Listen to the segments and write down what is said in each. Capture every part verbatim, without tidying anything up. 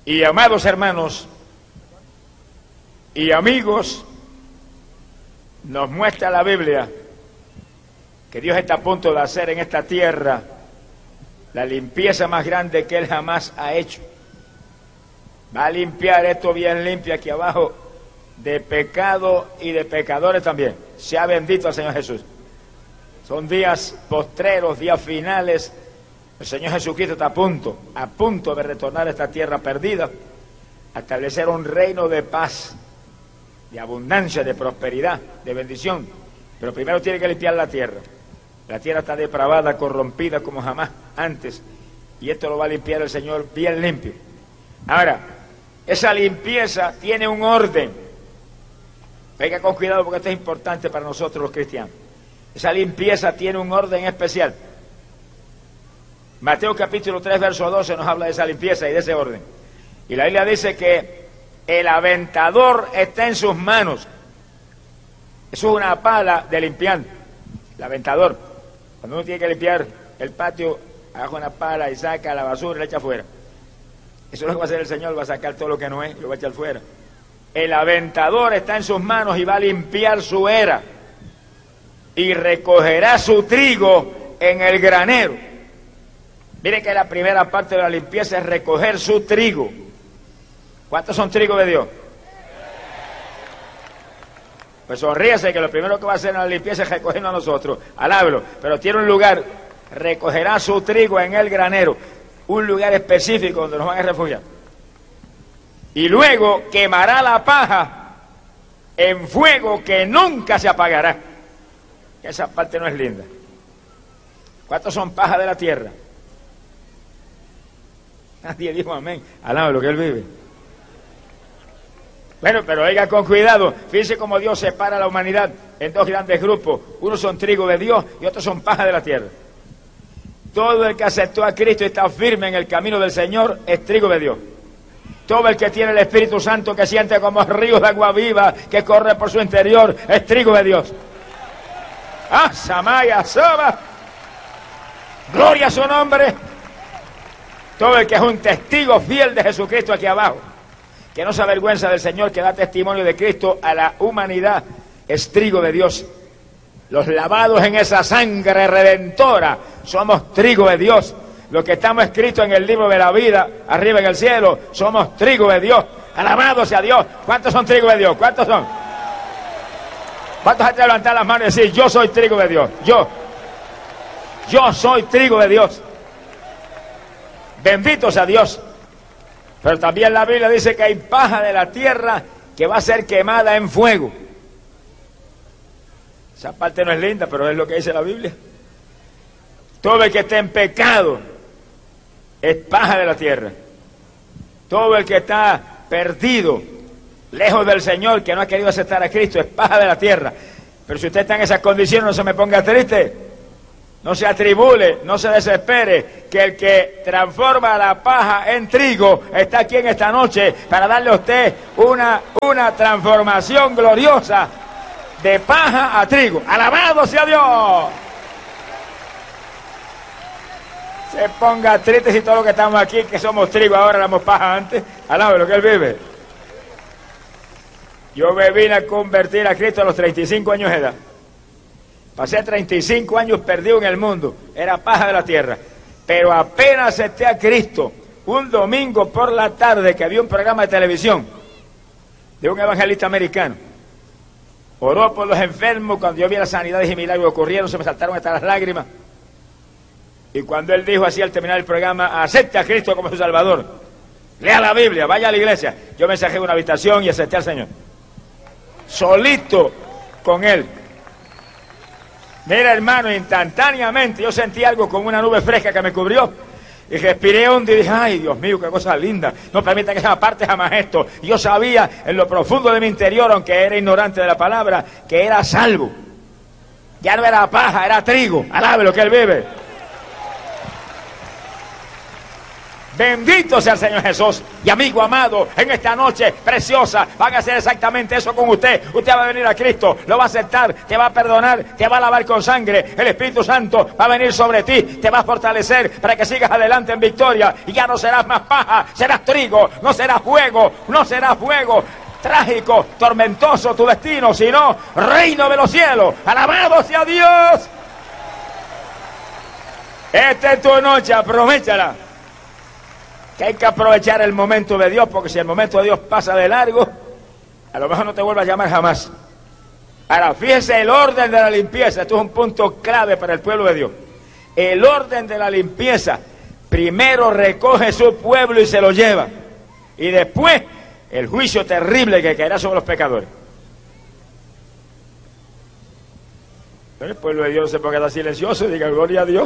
Y amados hermanos y amigos, nos muestra la Biblia que Dios está a punto de hacer en esta tierra la limpieza más grande que Él jamás ha hecho. Va a limpiar esto bien limpio aquí abajo de pecado y de pecadores también. Sea bendito al Señor Jesús. Son días postreros, días finales. El Señor Jesucristo está a punto, a punto de retornar a esta tierra perdida, a establecer un reino de paz, de abundancia, de prosperidad, de bendición. Pero primero tiene que limpiar la tierra. La tierra está depravada, corrompida como jamás antes. Y esto lo va a limpiar el Señor bien limpio. Ahora, esa limpieza tiene un orden. Venga con cuidado porque esto es importante para nosotros los cristianos. Esa limpieza tiene un orden especial. Mateo capítulo tres, verso doce nos habla de esa limpieza y de ese orden. Y la Biblia dice que el aventador está en sus manos. Eso es una pala de limpiar. El aventador. Cuando uno tiene que limpiar el patio, agarra una pala y saca la basura y la echa afuera. Eso es lo que va a hacer el Señor, va a sacar todo lo que no es y lo va a echar fuera. El aventador está en sus manos y va a limpiar su era. Y recogerá su trigo en el granero. Mire que la primera parte de la limpieza es recoger su trigo. ¿Cuántos son trigos de Dios? Pues sonríese que lo primero que va a hacer en la limpieza es recogernos a nosotros. Alábelo. Pero tiene un lugar, recogerá su trigo en el granero. Un lugar específico donde nos van a refugiar. Y luego quemará la paja en fuego que nunca se apagará. Esa parte no es linda. ¿Cuántos son paja de la tierra? Nadie dijo amén. Alaba lo que Él vive. Bueno, pero oiga con cuidado. Fíjense cómo Dios separa a la humanidad en dos grandes grupos. Unos son trigo de Dios y otros son paja de la tierra. Todo el que aceptó a Cristo y está firme en el camino del Señor es trigo de Dios. Todo el que tiene el Espíritu Santo que siente como ríos de agua viva que corre por su interior es trigo de Dios. ¡Ah, Samaya, Soba! ¡Gloria a su nombre! Todo el que es un testigo fiel de Jesucristo aquí abajo, que no se avergüenza del Señor, que da testimonio de Cristo a la humanidad, es trigo de Dios. Los lavados en esa sangre redentora somos trigo de Dios. Los que estamos escritos en el libro de la vida, arriba en el cielo, somos trigo de Dios. Alabado sea Dios. ¿Cuántos son trigo de Dios? ¿Cuántos son? ¿Cuántos hay que levantar las manos y decir, yo soy trigo de Dios? Yo. Yo soy trigo de Dios. Bendito sea Dios. Pero también la Biblia dice que hay paja de la tierra que va a ser quemada en fuego. Esa parte no es linda, pero es lo que dice la Biblia. Todo el que esté en pecado es paja de la tierra. Todo el que está perdido, lejos del Señor, que no ha querido aceptar a Cristo, es paja de la tierra. Pero si usted está en esas condiciones, no se me ponga triste. No se atribule, no se desespere, que el que transforma la paja en trigo está aquí en esta noche para darle a usted una, una transformación gloriosa de paja a trigo. ¡Alabado sea Dios! Se ponga triste si todos los que estamos aquí, que somos trigo ahora, éramos paja antes. Alaba lo que Él vive. Yo me vine a convertir a Cristo a los treinta y cinco años de edad. Pasé treinta y cinco años perdido en el mundo, era paja de la tierra. Pero apenas acepté a Cristo, un domingo por la tarde que había un programa de televisión de un evangelista americano. Oró por los enfermos, cuando yo vi las sanidades y milagros ocurrieron, se me saltaron hasta las lágrimas. Y cuando él dijo así al terminar el programa, acepte a Cristo como su Salvador, lea la Biblia, vaya a la iglesia, yo me encerré en una habitación y acepté al Señor. Solito con él. Mira, hermano, instantáneamente yo sentí algo como una nube fresca que me cubrió y respiré hondo y dije, ay, Dios mío, qué cosa linda, no permita que se aparte jamás esto. Y yo sabía en lo profundo de mi interior, aunque era ignorante de la palabra, que era salvo. Ya no era paja, era trigo. Alabe lo que Él vive. Bendito sea el Señor Jesús. Y amigo amado, en esta noche preciosa van a hacer exactamente eso con usted. Usted va a venir a Cristo, lo va a aceptar, te va a perdonar, te va a lavar con sangre. El Espíritu Santo va a venir sobre ti, te va a fortalecer para que sigas adelante en victoria. Y ya no serás más paja, serás trigo, no serás fuego, no serás fuego. Trágico, tormentoso tu destino, sino reino de los cielos. Alabado sea Dios. Esta es tu noche, aprovechala. Que hay que aprovechar el momento de Dios, porque si el momento de Dios pasa de largo, a lo mejor no te vuelva a llamar jamás. Ahora, fíjese el orden de la limpieza. Esto es un punto clave para el pueblo de Dios. El orden de la limpieza. Primero recoge su pueblo y se lo lleva. Y después, el juicio terrible que caerá sobre los pecadores. El pueblo de Dios se ponga tan silencioso y diga, gloria a Dios.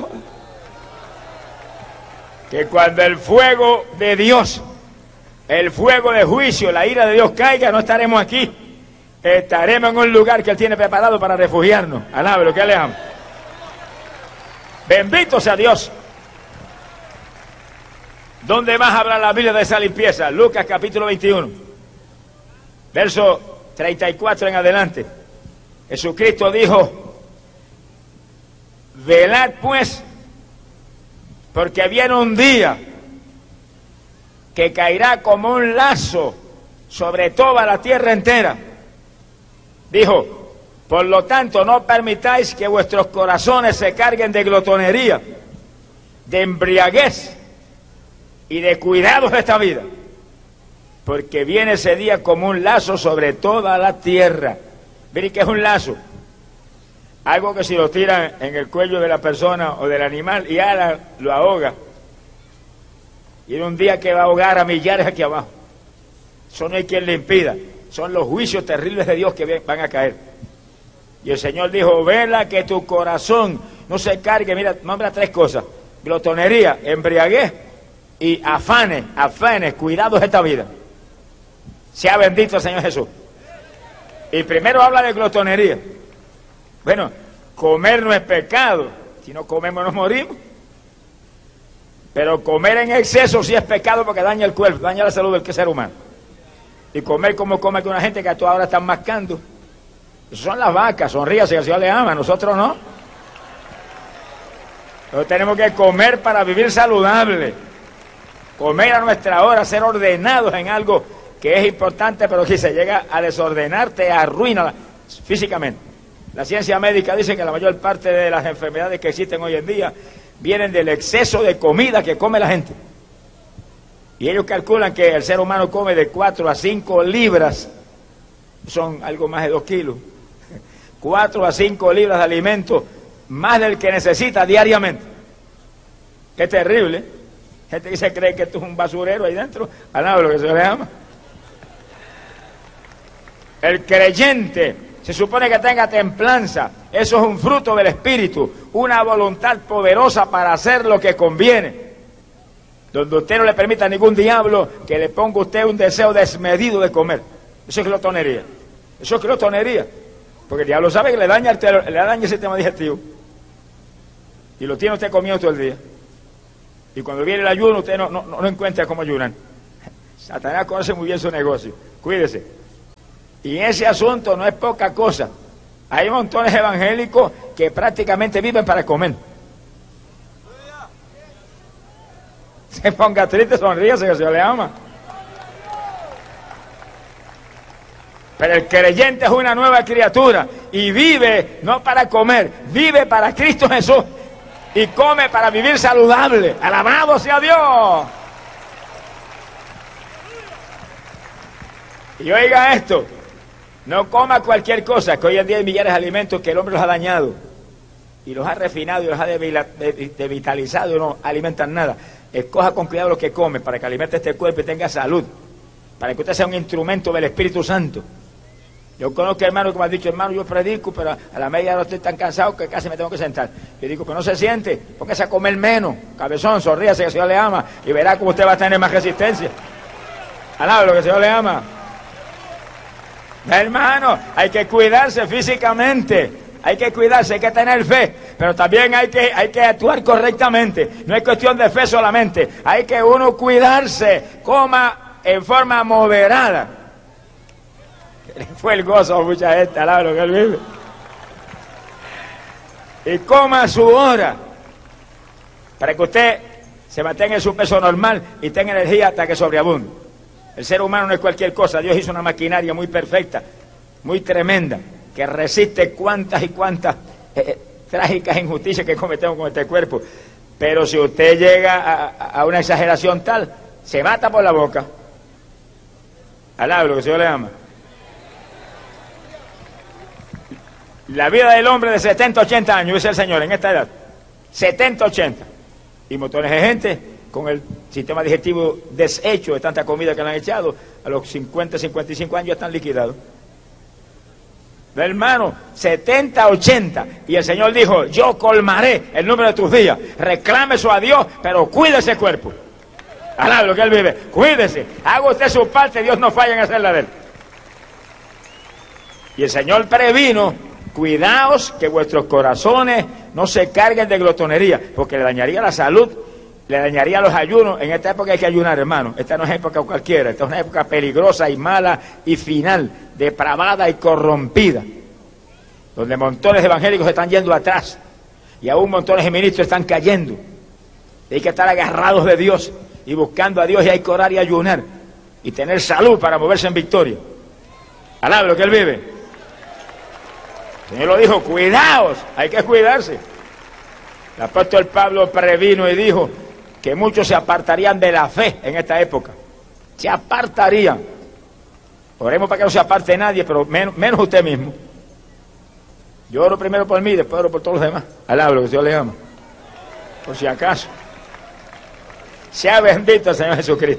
Que cuando el fuego de Dios, el fuego de juicio, la ira de Dios caiga, no estaremos aquí. Estaremos en un lugar que Él tiene preparado para refugiarnos. Alábelo, que le amo. Bendito sea Dios. ¿Dónde más habla la Biblia de esa limpieza? Lucas capítulo veintiuno, verso treinta y cuatro en adelante. Jesucristo dijo, velad pues, porque viene un día que caerá como un lazo sobre toda la tierra entera. Dijo, por lo tanto, no permitáis que vuestros corazones se carguen de glotonería, de embriaguez y de cuidados de esta vida, porque viene ese día como un lazo sobre toda la tierra. Miren que es un lazo. Algo que si lo tiran en el cuello de la persona o del animal y ahora lo ahoga. Y en un día que va a ahogar a millares aquí abajo. Eso no hay quien le impida. Son los juicios terribles de Dios que van a caer. Y el Señor dijo, vela que tu corazón no se cargue. Mira, nombra tres cosas. Glotonería, embriaguez y afanes, afanes, cuidados de esta vida. Sea bendito el Señor Jesús. Y primero habla de glotonería. Bueno, comer no es pecado, si no comemos nos morimos. Pero comer en exceso sí es pecado porque daña el cuerpo, daña la salud del ser humano. Y comer como come que una gente que a toda hora están mascando. Eso son las vacas, sonríase que el Señor le ama, nosotros no. Nosotros tenemos que comer para vivir saludable. Comer a nuestra hora, ser ordenados en algo que es importante, pero si se llega a desordenar te arruina físicamente. La ciencia médica dice que la mayor parte de las enfermedades que existen hoy en día vienen del exceso de comida que come la gente. Y ellos calculan que el ser humano come de cuatro a cinco libras, son algo más de dos kilos, cuatro a cinco libras de alimento, más del que necesita diariamente. Qué terrible. Gente que se cree que esto es un basurero ahí dentro, al lado de lo que se le llama. El creyente se supone que tenga templanza. Eso es un fruto del Espíritu, una voluntad poderosa para hacer lo que conviene, donde usted no le permita a ningún diablo que le ponga a usted un deseo desmedido de comer. Eso es glotonería. Eso es glotonería, porque el diablo sabe que le daña el, le daña el sistema digestivo y lo tiene usted comiendo todo el día. Y cuando viene el ayuno usted no, no, no encuentra cómo ayunar. Satanás conoce muy bien su negocio. Cuídese. Y ese asunto no es poca cosa. Hay montones evangélicos que prácticamente viven para comer. Se ponga triste, sonríase que el Señor le ama. Pero el creyente es una nueva criatura y vive no para comer, vive para Cristo Jesús y come para vivir saludable. Alabado sea Dios. Y oiga esto. No coma cualquier cosa, que hoy en día hay millares de alimentos que el hombre los ha dañado y los ha refinado y los ha devitalizado y no alimentan nada. Escoja con cuidado lo que come para que alimente este cuerpo y tenga salud, para que usted sea un instrumento del Espíritu Santo. Yo conozco hermanos que me han dicho, hermano, yo predico, pero a la media hora estoy tan cansado que casi me tengo que sentar. Yo digo, pero no se siente, póngase a comer menos, cabezón, sonríase que el Señor le ama y verá cómo usted va a tener más resistencia. Alaba lo que el Señor le ama. Hermano, hay que cuidarse físicamente, hay que cuidarse, hay que tener fe. pero también hay que, hay que actuar correctamente. No es cuestión de fe solamente, hay que uno cuidarse, coma en forma moderada. Fue el gozo a mucha gente, alaba lo que él vive. Y coma a su hora, para que usted se mantenga en su peso normal y tenga energía hasta que sobreabunde. El ser humano no es cualquier cosa. Dios hizo una maquinaria muy perfecta, muy tremenda, que resiste cuantas y cuantas eh, trágicas injusticias que cometemos con este cuerpo. Pero si usted llega a, a una exageración tal, se mata por la boca. Alaba lo que el Señor le ama. La vida del hombre de setenta, ochenta años, es el Señor, en esta edad. setenta, ochenta. Y montones de gente con el sistema digestivo deshecho de tanta comida que le han echado, a los cincuenta, cincuenta y cinco años ya están liquidados. Hermano, setenta, ochenta. Y el Señor dijo, yo colmaré el número de tus días. Reclame eso a Dios, pero cuide ese cuerpo. Alá lo que él vive. Cuídese. Haga usted su parte, Dios no falla en hacer la de él. Y el Señor previno, cuidaos que vuestros corazones no se carguen de glotonería, porque le dañaría la salud, le dañaría los ayunos. En esta época hay que ayunar, hermano. Esta no es época cualquiera, esta es una época peligrosa y mala y final, depravada y corrompida, donde montones de evangélicos están yendo atrás y aún montones de ministros están cayendo. Hay que estar agarrados de Dios y buscando a Dios, y hay que orar y ayunar y tener salud para moverse en victoria. Alaba lo que él vive. El Señor lo dijo, cuidaos, hay que cuidarse. El apóstol Pablo previno y dijo que muchos se apartarían de la fe en esta época. Se apartarían. Oremos para que no se aparte nadie, pero menos, menos usted mismo. Yo oro primero por mí, después oro por todos los demás. Alaba lo que Dios le ama. Por si acaso. Sea bendito el Señor Jesucristo.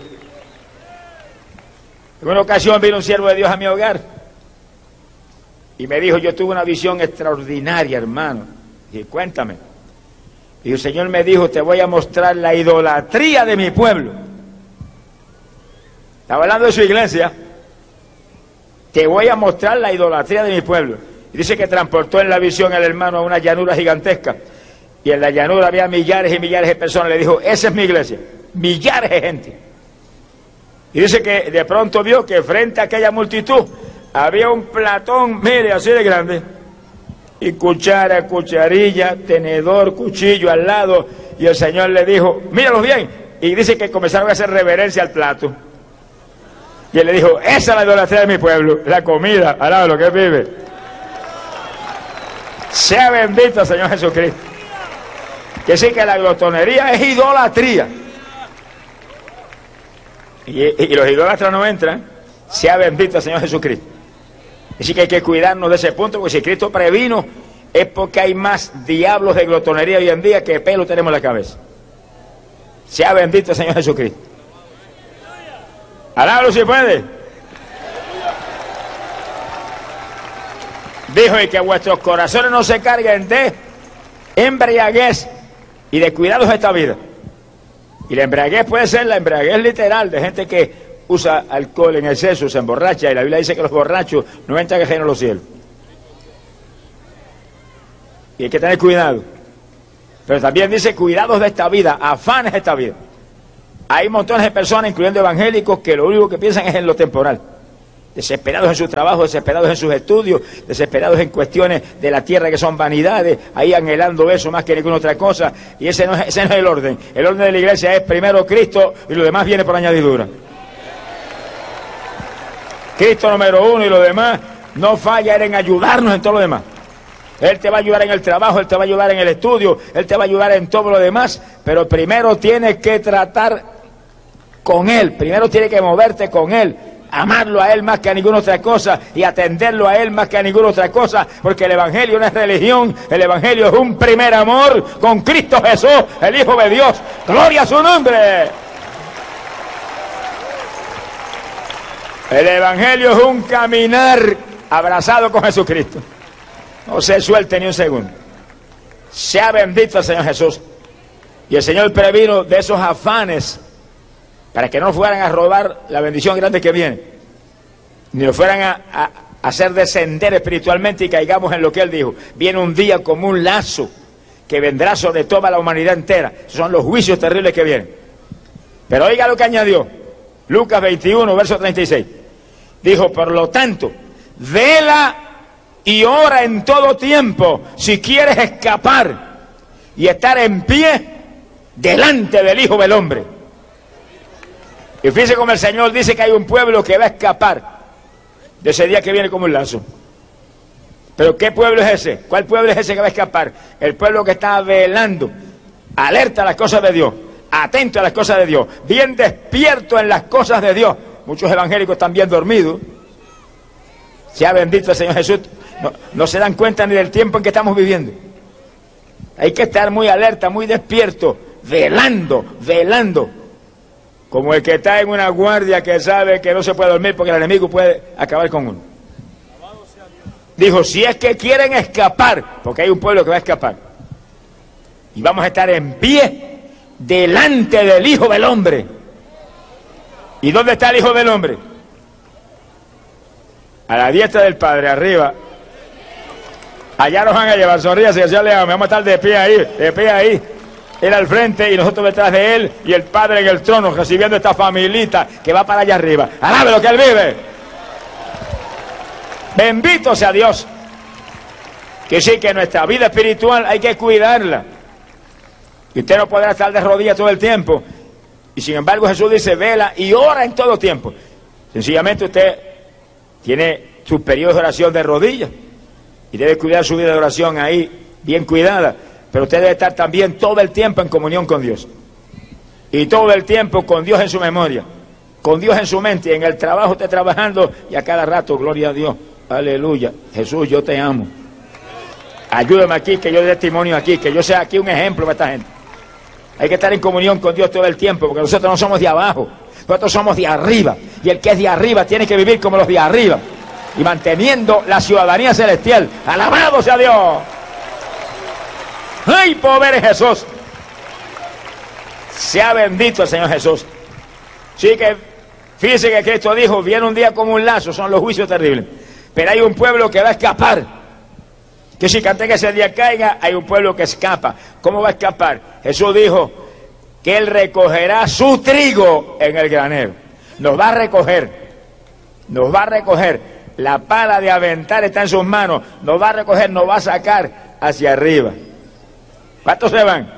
En una ocasión vino un siervo de Dios a mi hogar y me dijo, yo tuve una visión extraordinaria, hermano. Y dije, cuéntame. Y el Señor me dijo, te voy a mostrar la idolatría de mi pueblo. Estaba hablando de su iglesia. Te voy a mostrar la idolatría de mi pueblo. Y dice que transportó en la visión al hermano a una llanura gigantesca. Y en la llanura había millares y millares de personas. Le dijo, esa es mi iglesia. Millares de gente. Y dice que de pronto vio que frente a aquella multitud había un platón, mire, así de grande, y cuchara, cucharilla, tenedor, cuchillo al lado, y el Señor le dijo, míralos bien, y dice que comenzaron a hacer reverencia al plato, y él le dijo, esa es la idolatría de mi pueblo, la comida, al lado de lo que él vive. Sea bendito el Señor Jesucristo. Que sí, que la glotonería es idolatría, y, y, y los idólatras no entran. Sea bendito el Señor Jesucristo. Así que hay que cuidarnos de ese punto, porque si Cristo previno, es porque hay más diablos de glotonería hoy en día que pelo tenemos en la cabeza. Sea bendito el Señor Jesucristo. Alábalo si puede. Dijo, y que vuestros corazones no se carguen de embriaguez y de cuidados de esta vida. Y la embriaguez puede ser la embriaguez literal de gente que usa alcohol en exceso, se emborracha, y la Biblia dice que los borrachos no entran en los cielos. Y hay que tener cuidado. Pero también dice cuidados de esta vida, afanes de esta vida. Hay montones de personas, incluyendo evangélicos, que lo único que piensan es en lo temporal. Desesperados en su trabajo, desesperados en sus estudios, desesperados en cuestiones de la tierra que son vanidades, ahí anhelando eso más que ninguna otra cosa. Y ese no es, ese no es el orden. El orden de la iglesia es primero Cristo y lo demás viene por añadidura. Cristo número uno y lo demás no falla en ayudarnos en todo lo demás. Él te va a ayudar en el trabajo, Él te va a ayudar en el estudio, Él te va a ayudar en todo lo demás, pero primero tienes que tratar con Él, primero tienes que moverte con Él, amarlo a Él más que a ninguna otra cosa y atenderlo a Él más que a ninguna otra cosa, porque el Evangelio no es religión, el Evangelio es un primer amor con Cristo Jesús, el Hijo de Dios. ¡Gloria a su nombre! El Evangelio es un caminar abrazado con Jesucristo. No se suelte ni un segundo. Sea bendito el Señor Jesús. Y el Señor previno de esos afanes para que no fueran a robar la bendición grande que viene, ni lo fueran a, a, a hacer descender espiritualmente y caigamos en lo que Él dijo. Viene un día como un lazo que vendrá sobre toda la humanidad entera. Esos son los juicios terribles que vienen. Pero oiga lo que añadió Lucas veintiuno, verso treinta y seis. Dijo, por lo tanto, vela y ora en todo tiempo si quieres escapar y estar en pie delante del Hijo del Hombre. Y fíjese como el Señor dice que hay un pueblo que va a escapar de ese día que viene como un lazo. ¿Pero qué pueblo es ese? ¿Cuál pueblo es ese que va a escapar? El pueblo que está velando, alerta a las cosas de Dios, atento a las cosas de Dios, bien despierto en las cosas de Dios. Muchos evangélicos están bien dormidos. Sea bendito el Señor Jesús. No, no se dan cuenta ni del tiempo en que estamos viviendo. Hay que estar muy alerta, muy despierto, velando, velando. Como el que está en una guardia que sabe que no se puede dormir porque el enemigo puede acabar con uno. Dijo, si es que quieren escapar, porque hay un pueblo que va a escapar, y vamos a estar en pie delante del Hijo del Hombre. ¿Y dónde está el Hijo del Hombre? A la diestra del Padre, arriba. Allá nos van a llevar, sonríase, que Dios le ama. Vamos a estar de pie ahí, de pie ahí. Él al frente y nosotros detrás de él, y el Padre en el trono, recibiendo esta familita que va para allá arriba. ¡Alabe lo que él vive! Bendito sea Dios. Que sí, que nuestra vida espiritual hay que cuidarla. Y usted no podrá estar de rodillas todo el tiempo. Y sin embargo Jesús dice, vela y ora en todo tiempo. Sencillamente usted tiene sus periodos de oración de rodillas y debe cuidar su vida de oración ahí, bien cuidada. Pero usted debe estar también todo el tiempo en comunión con Dios. Y todo el tiempo con Dios en su memoria, con Dios en su mente, y en el trabajo usted trabajando, y a cada rato, gloria a Dios, aleluya, Jesús, yo te amo. Ayúdame aquí, que yo dé testimonio aquí, que yo sea aquí un ejemplo para esta gente. Hay que estar en comunión con Dios todo el tiempo, porque nosotros no somos de abajo, nosotros somos de arriba, y el que es de arriba tiene que vivir como los de arriba, y manteniendo la ciudadanía celestial. ¡Alabado sea Dios! ¡Ay, pobre Jesús! Sea bendito el Señor Jesús. Sí que, fíjese que Cristo dijo, viene un día como un lazo, son los juicios terribles. Pero hay un pueblo que va a escapar. Que si antes que ese día caiga, hay un pueblo que escapa. ¿Cómo va a escapar? Jesús dijo que Él recogerá su trigo en el granero. Nos va a recoger. Nos va a recoger. La pala de aventar está en sus manos. Nos va a recoger, nos va a sacar hacia arriba. ¿Cuántos se van?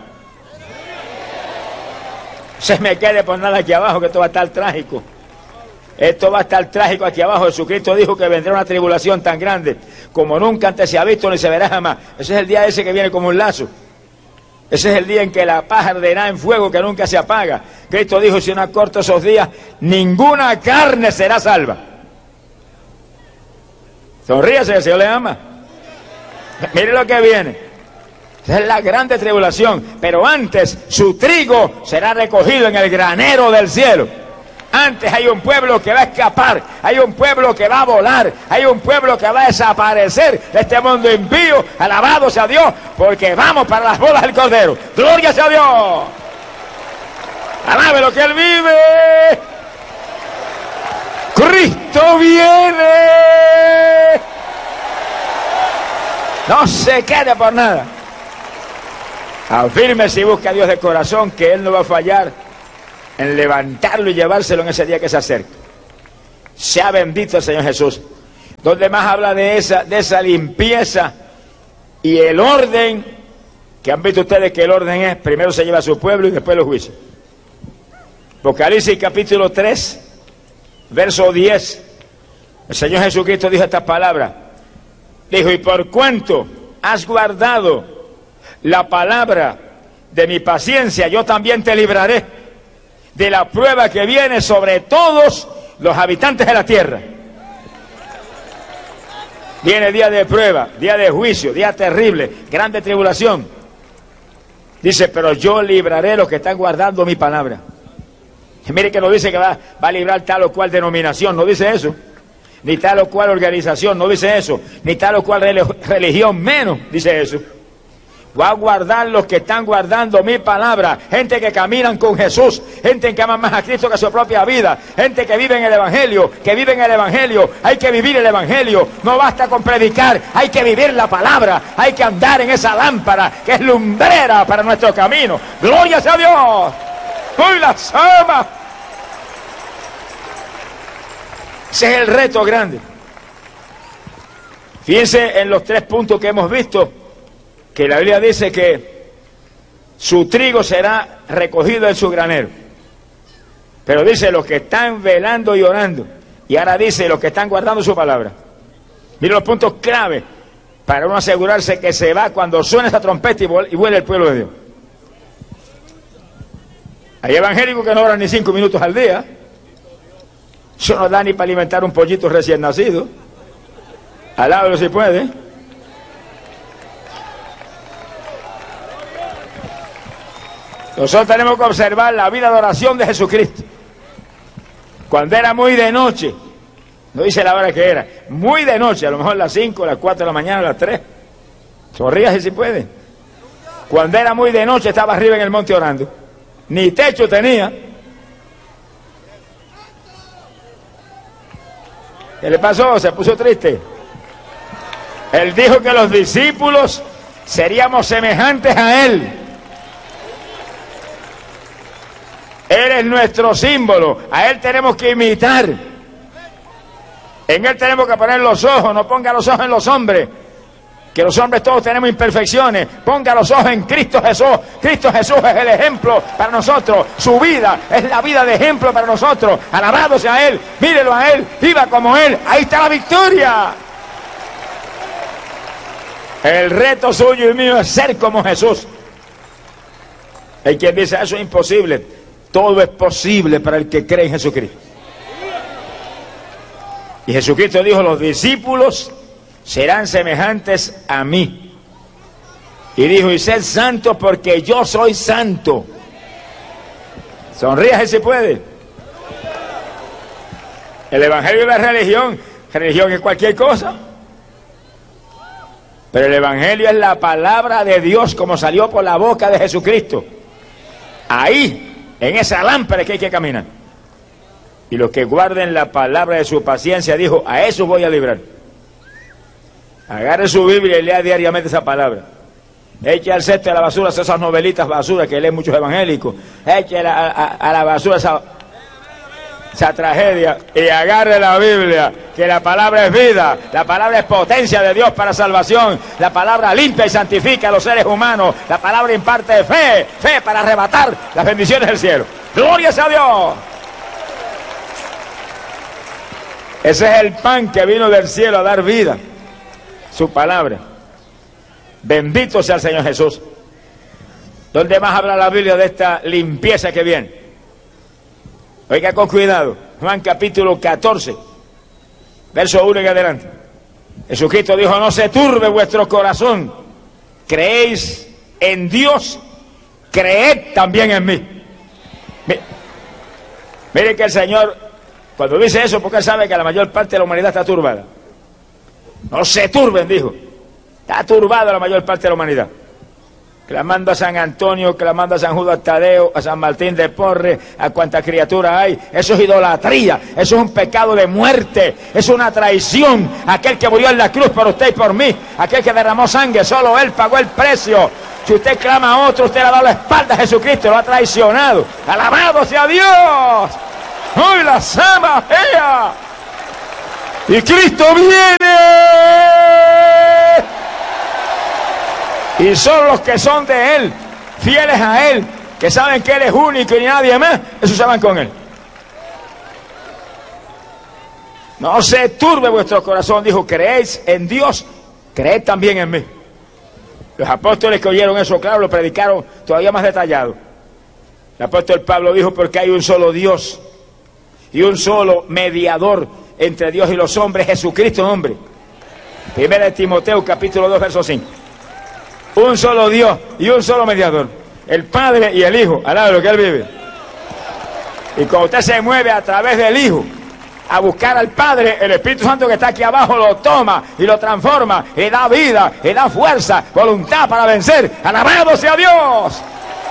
Se me quede por nada aquí abajo, que esto va a estar trágico. Esto va a estar trágico aquí abajo. Jesucristo dijo que vendrá una tribulación tan grande como nunca antes se ha visto ni se verá jamás. Ese es el día ese que viene como un lazo. Ese es el día en que la paja arderá en fuego que nunca se apaga. Cristo dijo, si no acorto esos días, ninguna carne será salva. Sonríase, el Señor le ama. Mire lo que viene. Esa es la grande tribulación. Pero antes su trigo será recogido en el granero del cielo. Antes hay un pueblo que va a escapar, hay un pueblo que va a volar, hay un pueblo que va a desaparecer de este mundo impío. Alabado sea Dios, porque vamos para las bodas del Cordero. ¡Gloria sea Dios! ¡Alabe lo que Él vive! ¡Cristo viene! No se quede por nada. Afírmese y busque a Dios de corazón, que Él no va a fallar en levantarlo y llevárselo en ese día que se acerca. Sea bendito el Señor Jesús. Donde más habla de esa, de esa limpieza y el orden, que han visto ustedes que el orden es, primero se lleva a su pueblo y después los juicios. Apocalipsis capítulo tres, verso diez. El Señor Jesucristo dijo estas palabras. Dijo, y por cuanto has guardado la palabra de mi paciencia, yo también te libraré de la prueba que viene sobre todos los habitantes de la tierra. Viene día de prueba, día de juicio, día terrible, grande tribulación. Dice, pero yo libraré a los que están guardando mi palabra. Y mire que no dice que va, va a librar tal o cual denominación, no dice eso. Ni tal o cual organización, no dice eso. Ni tal o cual religión, menos dice eso. va a guardar los que están guardando mi palabra. Gente que caminan con Jesús, gente que ama más a Cristo que a su propia vida, gente que vive en el Evangelio, que vive en el Evangelio. Hay que vivir el Evangelio, no basta con predicar, hay que vivir la palabra, hay que andar en esa lámpara que es lumbrera para nuestro camino. ¡Gloria a Dios! ¡Uy, la sama! Ese es el reto grande. Fíjense en los tres puntos que hemos visto, que la Biblia dice que su trigo será recogido en su granero. Pero dice los que están velando y orando. Y ahora dice los que están guardando su palabra. Miren los puntos clave para uno asegurarse que se va cuando suene esa trompeta y vuelve el pueblo de Dios. Hay evangélicos que no oran ni cinco minutos al día. Eso no da ni para alimentar un pollito recién nacido. Alábalo si puede. Nosotros tenemos que observar la vida de oración de Jesucristo. Cuando era muy de noche, no dice la hora que era, muy de noche, a lo mejor las cinco, las cuatro de la mañana, las tres. Sonríase si puede. Cuando era muy de noche estaba arriba en el monte orando. Ni techo tenía. ¿Qué le pasó? Se puso triste. Él dijo que los discípulos seríamos semejantes a Él. Él es nuestro símbolo. A Él tenemos que imitar. En Él tenemos que poner los ojos. No ponga los ojos en los hombres, que los hombres todos tenemos imperfecciones. Ponga los ojos en Cristo Jesús. Cristo Jesús es el ejemplo para nosotros. Su vida es la vida de ejemplo para nosotros. Alabado sea Él. Mírelo a Él. Viva como Él. Ahí está la victoria. El reto suyo y mío es ser como Jesús. Hay quien dice, eso es imposible. Todo es posible para el que cree en Jesucristo. Y Jesucristo dijo, los discípulos serán semejantes a mí. Y dijo, y sed santos porque yo soy santo. Sonríase si puede. El evangelio es la religión. Religión es cualquier cosa. Pero el evangelio es la palabra de Dios como salió por la boca de Jesucristo. Ahí, en esa lámpara que hay que caminar. Y los que guarden la palabra de su paciencia, dijo, a eso voy a librar. Agarre su Biblia y lea diariamente esa palabra. Eche al cesto de la basura esas novelitas basuras que leen muchos evangélicos. Eche a la, a, a la basura esa, esa tragedia y agarre la Biblia, que la palabra es vida, la palabra es potencia de Dios para salvación, la palabra limpia y santifica a los seres humanos, la palabra imparte fe, fe para arrebatar las bendiciones del cielo. ¡Gloria a Dios! Ese es el pan que vino del cielo a dar vida, su palabra. Bendito sea el Señor Jesús. ¿Dónde más habla la Biblia de esta limpieza que viene? Oiga con cuidado, Juan capítulo catorce, verso uno en adelante. Jesucristo dijo, no se turbe vuestro corazón, creéis en Dios, creed también en mí. Miren que el Señor, cuando dice eso, porque Él sabe que la mayor parte de la humanidad está turbada. No se turben, dijo. Está turbada la mayor parte de la humanidad. Clamando a San Antonio, clamando a San Judas Tadeo, a San Martín de Porres, a cuanta criatura hay. Eso es idolatría, eso es un pecado de muerte, es una traición. Aquel que murió en la cruz por usted y por mí, aquel que derramó sangre, solo Él pagó el precio. Si usted clama a otro, usted le ha dado la espalda a Jesucristo, lo ha traicionado. ¡Alabado sea Dios! ¡Hoy la sama ella! ¡Y Cristo viene! Y son los que son de Él, fieles a Él, que saben que Él es único y nadie más, esos se van con Él. No se turbe vuestro corazón, dijo, creéis en Dios, creed también en mí. Los apóstoles que oyeron eso, claro, lo predicaron todavía más detallado. El apóstol Pablo dijo, porque hay un solo Dios y un solo mediador entre Dios y los hombres, Jesucristo hombre. Primera de Timoteo, capítulo dos, verso cinco. Un solo Dios y un solo mediador, el Padre y el Hijo, al lado de lo que Él vive. Y cuando usted se mueve a través del Hijo, a buscar al Padre, el Espíritu Santo que está aquí abajo lo toma y lo transforma, y da vida, y da fuerza, voluntad para vencer. ¡Alabado sea Dios!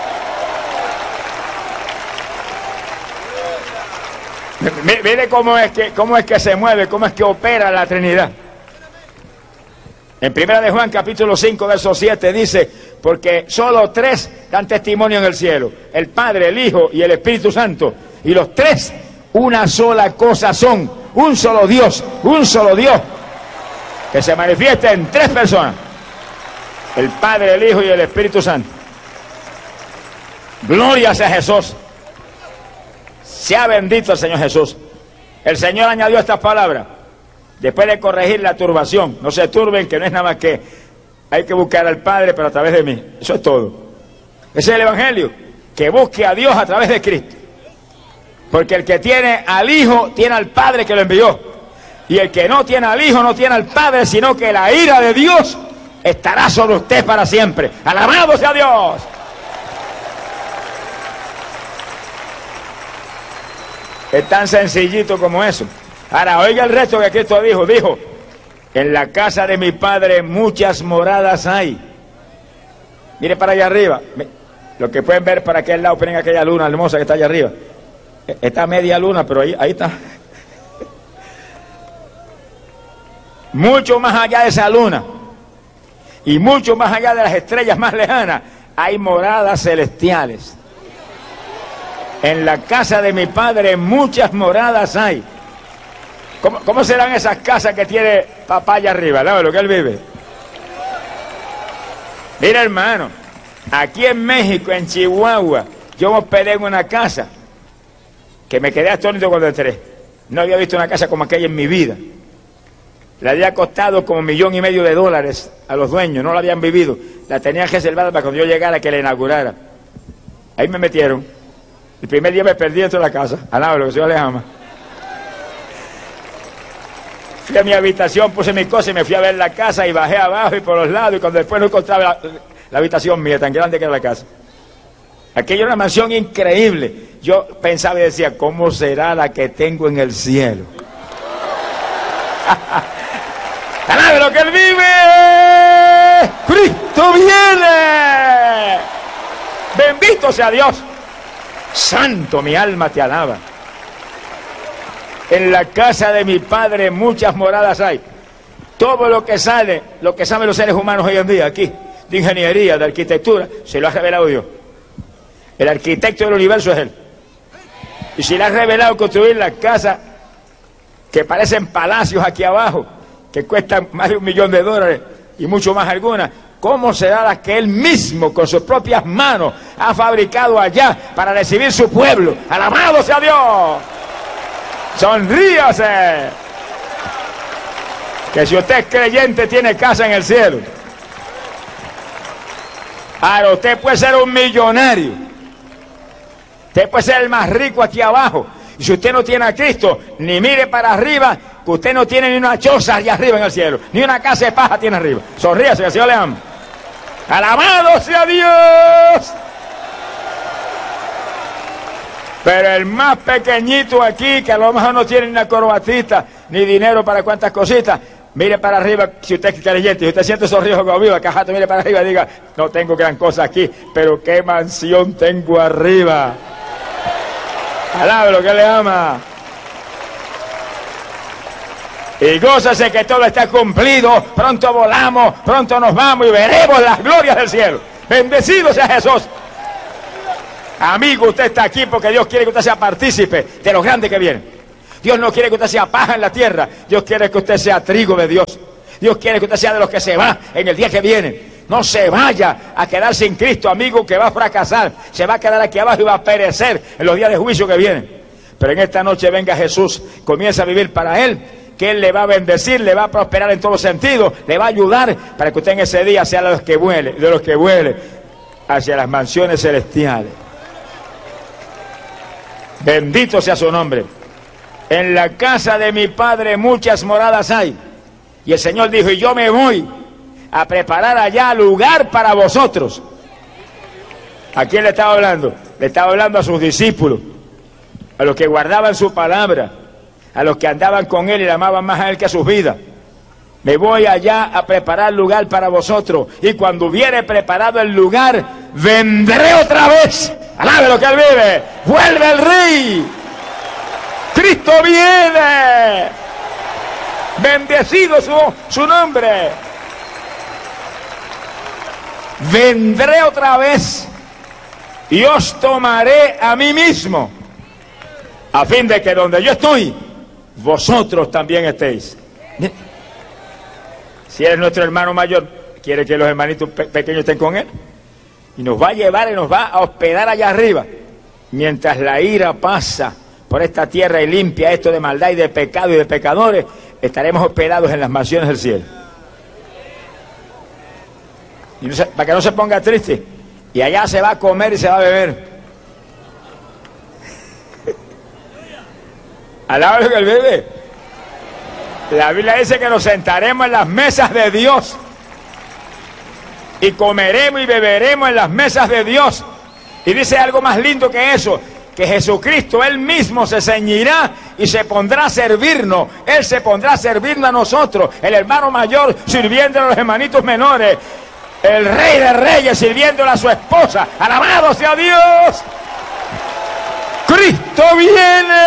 Mire cómo es que, cómo es que se mueve, cómo es que opera la Trinidad. En primera de Juan capítulo cinco verso siete dice: porque solo tres dan testimonio en el cielo, el Padre, el Hijo y el Espíritu Santo, y los tres una sola cosa son, un solo Dios, un solo Dios, que se manifiesta en tres personas, el Padre, el Hijo y el Espíritu Santo. Gloria sea Jesús. Sea bendito el Señor Jesús. El Señor añadió estas palabras después de corregir la turbación: no se turben, que no es nada más que hay que buscar al Padre, pero a través de mí. Eso es todo. Ese es el Evangelio, que busque a Dios a través de Cristo. Porque el que tiene al Hijo tiene al Padre que lo envió, y el que no tiene al Hijo no tiene al Padre, sino que la ira de Dios estará sobre usted para siempre. ¡Alabado sea Dios! Es tan sencillito como eso. Ahora oiga el resto que Cristo dijo. Dijo: en la casa de mi Padre muchas moradas hay. Mire para allá arriba. Lo que pueden ver para aquel lado, ponen aquella luna hermosa que está allá arriba. Está media luna, pero ahí, ahí está. Mucho más allá de esa luna, y mucho más allá de las estrellas más lejanas, hay moradas celestiales. En la casa de mi Padre muchas moradas hay. ¿Cómo, cómo serán esas casas que tiene papá allá arriba, ¿no? Lo que él vive. Mira, hermano, aquí en México, en Chihuahua, yo me hospedé en una casa que me quedé atónito cuando entré. No había visto una casa como aquella en mi vida. Le había costado como un millón y medio de dólares a los dueños, no la habían vivido. La tenían reservada para cuando yo llegara que la inaugurara. Ahí me metieron. El primer día me perdí dentro de la casa. Alaba lo que el Señor les ama. Fui a mi habitación, puse mis cosas y me fui a ver la casa, y bajé abajo y por los lados, y cuando después no encontraba la, la habitación mía, tan grande que era la casa. Aquella era una mansión increíble. Yo pensaba y decía: ¿cómo será la que tengo en el cielo? ¡Alabe lo que Él vive! ¡Cristo viene! ¡Bendito sea Dios! Santo, mi alma te alaba. En la casa de mi Padre muchas moradas hay. Todo lo que sale, lo que saben los seres humanos hoy en día aquí, de ingeniería, de arquitectura, se lo ha revelado Dios. El arquitecto del universo es Él. Y si le ha revelado construir las casas que parecen palacios aquí abajo, que cuestan más de un millón de dólares y mucho más algunas, ¿cómo será la que Él mismo con sus propias manos ha fabricado allá para recibir su pueblo? ¡Alabado sea Dios! ¡Sonríase! Que si usted es creyente tiene casa en el cielo. Ahora usted puede ser un millonario, usted puede ser el más rico aquí abajo, y si usted no tiene a Cristo, ni mire para arriba, que usted no tiene ni una choza allá arriba en el cielo, ni una casa de paja tiene arriba. Sonríase, que el Señor le ama. ¡Alabado sea Dios! Pero el más pequeñito aquí, que a lo mejor no tiene ni una corbatita, ni dinero para cuantas cositas, mire para arriba, si usted es creyente, si usted siente esos ríos como viva, cajato, mire para arriba y diga: no tengo gran cosa aquí, pero qué mansión tengo arriba. Alabe lo que le ama. Y gózase que todo está cumplido. Pronto volamos, pronto nos vamos y veremos las glorias del cielo. Bendecido sea Jesús. Amigo, usted está aquí porque Dios quiere que usted sea partícipe de lo grande que viene. Dios no quiere que usted sea paja en la tierra. Dios quiere que usted sea trigo de Dios. Dios quiere que usted sea de los que se va en el día que viene. No se vaya a quedar sin Cristo, amigo, que va a fracasar. Se va a quedar aquí abajo y va a perecer en los días de juicio que vienen. Pero en esta noche venga Jesús, comienza a vivir para Él, que Él le va a bendecir, le va a prosperar en todos sentidos, le va a ayudar para que usted en ese día sea de los que vuele, de los que vuele hacia las mansiones celestiales. Bendito sea su nombre. En la casa de mi Padre muchas moradas hay. Y el Señor dijo: y yo me voy a preparar allá lugar para vosotros. ¿A quién le estaba hablando? Le estaba hablando a sus discípulos, a los que guardaban su palabra, a los que andaban con él y le amaban más a él que a sus vidas. Me voy allá a preparar lugar para vosotros, y cuando hubiere preparado el lugar, vendré otra vez. Alabe lo que él vive. Vuelve el Rey. Cristo viene. Bendecido su, su nombre. Vendré otra vez y os tomaré a mí mismo, a fin de que donde yo estoy, vosotros también estéis. Si eres nuestro hermano mayor, quiere que los hermanitos pe pequeños estén con él, y nos va a llevar y nos va a hospedar allá arriba, mientras la ira pasa por esta tierra y limpia esto de maldad y de pecado y de pecadores. Estaremos hospedados en las mansiones del cielo. Y no se, para que no se ponga triste, y allá se va a comer y se va a beber. Alaba lo que él bebe. La Biblia dice que nos sentaremos en las mesas de Dios, y comeremos y beberemos en las mesas de Dios. Y dice algo más lindo que eso, que Jesucristo él mismo se ceñirá y se pondrá a servirnos. Él se pondrá a servirnos a nosotros, el hermano mayor sirviendo a los hermanitos menores, el Rey de Reyes sirviéndole a su esposa. Alabado sea Dios. Cristo viene.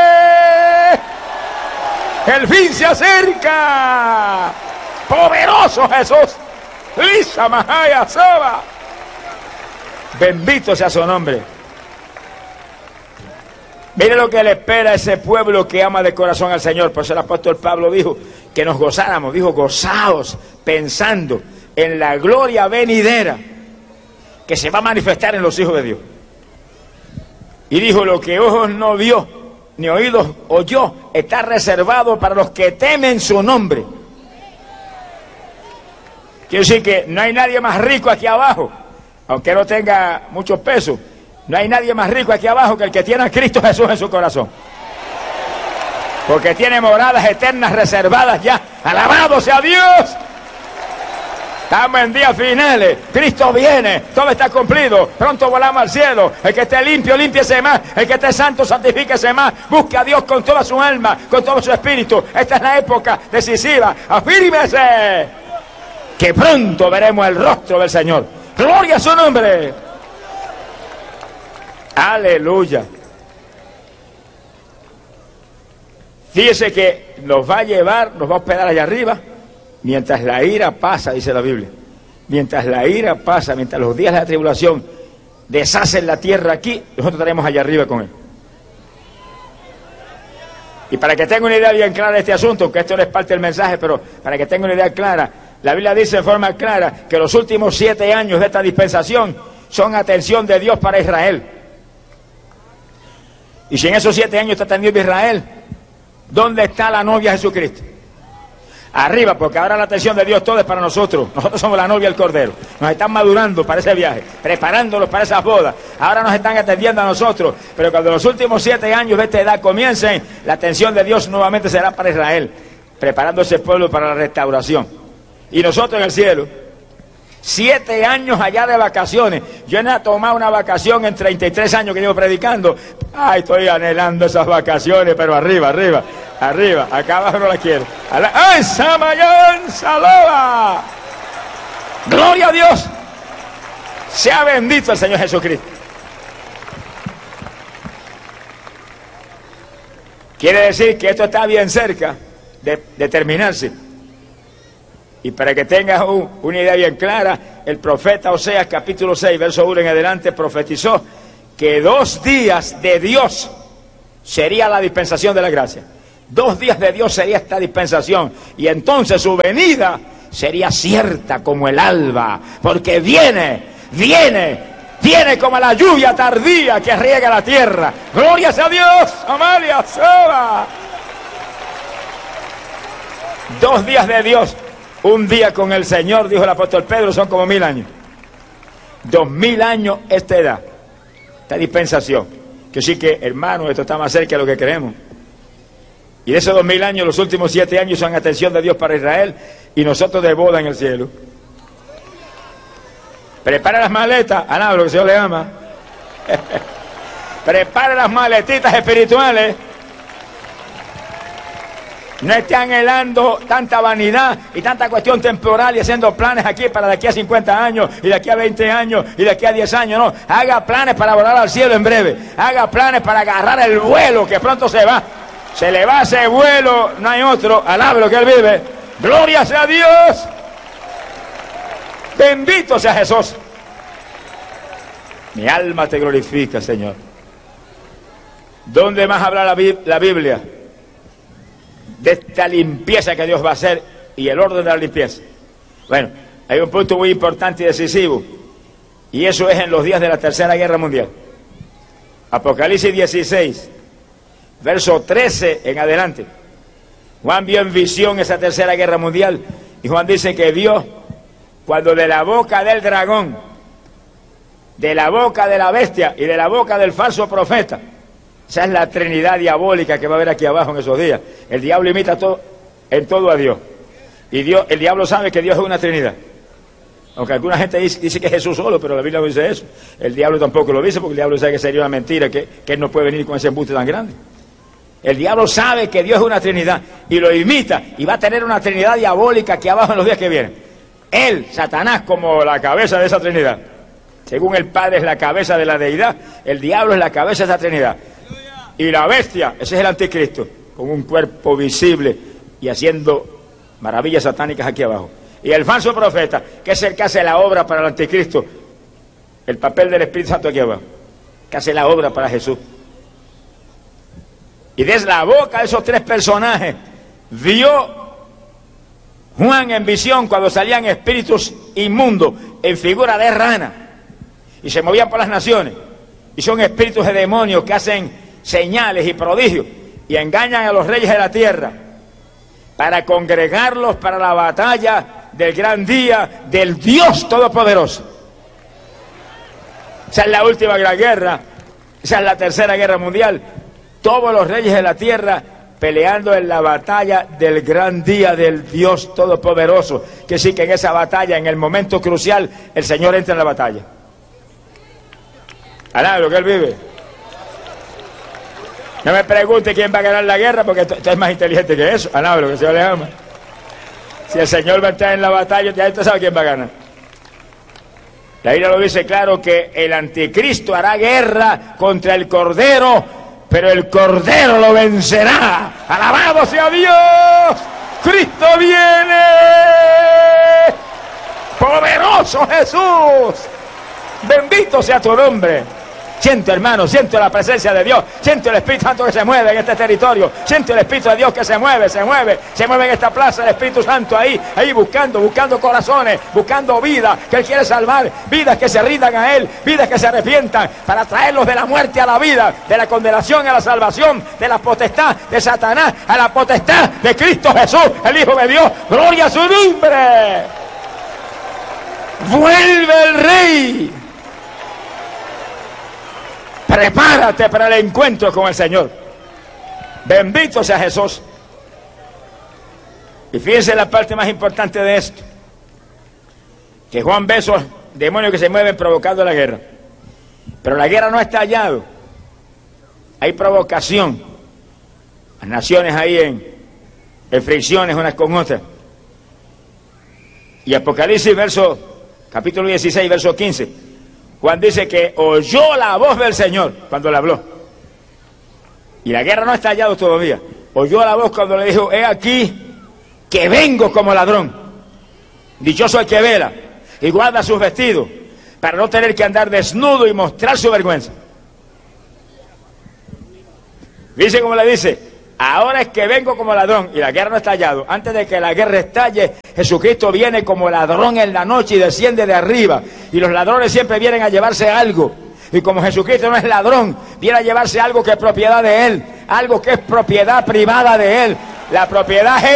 El fin se acerca. Poderoso Jesús. Lisa Mahaya Soba. Bendito sea su nombre. Mire lo que le espera a ese pueblo que ama de corazón al Señor. Por eso el apóstol Pablo dijo que nos gozáramos. Dijo, gozaos, pensando en la gloria venidera que se va a manifestar en los hijos de Dios. Y dijo, lo que ojos no vio, ni oídos oyó, está reservado para los que temen su nombre. Quiero decir que no hay nadie más rico aquí abajo, aunque no tenga muchos pesos. No hay nadie más rico aquí abajo que el que tiene a Cristo Jesús en su corazón, porque tiene moradas eternas reservadas ya. Alabado sea Dios. Estamos en días finales, Cristo viene, todo está cumplido, pronto volamos al cielo. El que esté limpio, límpiese más, el que esté santo, santifíquese más. Busque a Dios con toda su alma, con todo su espíritu. Esta es la época decisiva, afírmese, que pronto veremos el rostro del Señor. Gloria a su nombre. Aleluya. Fíjese que nos va a llevar, nos va a hospedar allá arriba, mientras la ira pasa, dice la Biblia. Mientras la ira pasa, mientras los días de la tribulación deshacen la tierra aquí, nosotros estaremos allá arriba con él. Y para que tenga una idea bien clara de este asunto, que esto no es parte del mensaje, pero para que tenga una idea clara, la Biblia dice de forma clara que los últimos siete años de esta dispensación son atención de Dios para Israel. Y si en esos siete años está atendiendo Israel, ¿dónde está la novia Jesucristo? Arriba, porque ahora la atención de Dios todo es para nosotros. Nosotros somos la novia del Cordero. Nos están madurando para ese viaje, preparándolos para esas bodas. Ahora nos están atendiendo a nosotros, pero cuando los últimos siete años de esta edad comiencen, la atención de Dios nuevamente será para Israel, preparando ese pueblo para la restauración. Y nosotros en el cielo, siete años allá de vacaciones. Yo no he tomado una vacación en treinta y tres años que llevo predicando. Ay, estoy anhelando esas vacaciones, pero arriba, arriba, arriba. Acá abajo no la quiero. ¡Ay, Samayán, Saloba! ¡Gloria a Dios! Sea bendito el Señor Jesucristo. Quiere decir que esto está bien cerca de, de terminarse. Y para que tengas un, una idea bien clara, el profeta Oseas capítulo seis, verso uno en adelante, profetizó que dos días de Dios sería la dispensación de la gracia. Dos días de Dios sería esta dispensación. Y entonces su venida sería cierta como el alba, porque viene, viene, viene como la lluvia tardía que riega la tierra. ¡Gloria a Dios! ¡Amalia Soba! Dos días de Dios. Un día con el Señor, dijo el apóstol Pedro, son como mil años. Dos mil años esta edad, esta dispensación. Que sí que, hermano, esto está más cerca de lo que creemos. Y de esos dos mil años, los últimos siete años son atención de Dios para Israel y nosotros de boda en el cielo. Prepara las maletas, alaba lo que el Señor le ama. Prepara las maletitas espirituales. No esté anhelando tanta vanidad y tanta cuestión temporal y haciendo planes aquí para de aquí a cincuenta años y de aquí a veinte años y de aquí a diez años. No, haga planes para volar al cielo en breve. Haga planes para agarrar el vuelo que pronto se va. Se le va ese vuelo, no hay otro. Alabe lo que Él vive. Gloria sea a Dios. Bendito sea Jesús. Mi alma te glorifica, Señor. ¿Dónde más habla la, la Biblia? De esta limpieza que Dios va a hacer y el orden de la limpieza. Bueno, hay un punto muy importante y decisivo, y eso es en los días de la Tercera Guerra Mundial. Apocalipsis dieciséis, verso trece en adelante. Juan vio en visión esa Tercera Guerra Mundial, y Juan dice que vio cuando de la boca del dragón, de la boca de la bestia y de la boca del falso profeta, esa es la trinidad diabólica que va a haber aquí abajo en esos días. El diablo imita todo, en todo a Dios. Y Dios, el diablo sabe que Dios es una trinidad. Aunque alguna gente dice, dice que es Jesús solo, pero la Biblia no dice eso. El diablo tampoco lo dice, porque el diablo sabe que sería una mentira, que, que él no puede venir con ese embuste tan grande. El diablo sabe que Dios es una trinidad y lo imita, y va a tener una trinidad diabólica aquí abajo en los días que vienen. Él, Satanás, como la cabeza de esa trinidad. Según el Padre es la cabeza de la deidad, el diablo es la cabeza de esa trinidad. Y la bestia, ese es el anticristo, con un cuerpo visible y haciendo maravillas satánicas aquí abajo. Y el falso profeta, que es el que hace la obra para el anticristo, el papel del Espíritu Santo aquí abajo, que hace la obra para Jesús. Y desde la boca de esos tres personajes vio Juan en visión cuando salían espíritus inmundos en figura de rana y se movían por las naciones, y son espíritus de demonios que hacen señales y prodigios y engañan a los reyes de la tierra para congregarlos para la batalla del gran día del Dios Todopoderoso. Esa es la última gran guerra, esa es la Tercera Guerra Mundial. Todos los reyes de la tierra peleando en la batalla del gran día del Dios Todopoderoso, que sí que en esa batalla, en el momento crucial, el Señor entra en la batalla. Alá, lo que Él vive. No me pregunte quién va a ganar la guerra, porque usted es más inteligente que eso. Alá, lo que el Señor le ama. Si el Señor va a entrar en la batalla, ya usted sabe quién va a ganar. La Biblia lo dice claro, que el anticristo hará guerra contra el Cordero, pero el Cordero lo vencerá. ¡Alabado sea Dios! ¡Cristo viene! ¡Poderoso Jesús! ¡Bendito sea tu nombre! Siento, hermano, siento la presencia de Dios, siento el Espíritu Santo que se mueve en este territorio, siento el Espíritu de Dios que se mueve, se mueve, se mueve en esta plaza, el Espíritu Santo ahí, ahí buscando, buscando corazones, buscando vidas que Él quiere salvar, vidas que se rindan a Él, vidas que se arrepientan, para traerlos de la muerte a la vida, de la condenación a la salvación, de la potestad de Satanás a la potestad de Cristo Jesús, el Hijo de Dios. ¡Gloria a su nombre! ¡Vuelve el Rey! Prepárate para el encuentro con el Señor. Bendito sea Jesús. Y fíjense la parte más importante de esto, que Juan ve esos demonios que se mueven provocando la guerra. Pero la guerra no ha estallado. Hay provocación. Las naciones ahí en, en fricciones unas con otras. Y Apocalipsis, verso, capítulo dieciséis, verso quince. Juan dice que oyó la voz del Señor cuando le habló. Y la guerra no ha estallado todavía. Oyó la voz cuando le dijo: he aquí que vengo como ladrón. Dichoso el que vela y guarda sus vestidos, para no tener que andar desnudo y mostrar su vergüenza. Dice como le dice: ahora es que vengo como ladrón. Y la guerra no ha estallado. Antes de que la guerra estalle, Jesucristo viene como ladrón en la noche y desciende de arriba. Y los ladrones siempre vienen a llevarse algo. Y como Jesucristo no es ladrón, viene a llevarse algo que es propiedad de Él, algo que es propiedad privada de Él. La propiedad es